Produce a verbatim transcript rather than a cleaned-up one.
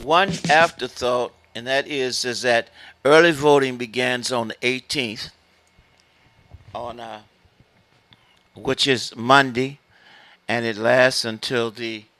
one afterthought, and that is is that early voting begins on the eighteenth, on uh, which is Monday, and it lasts until the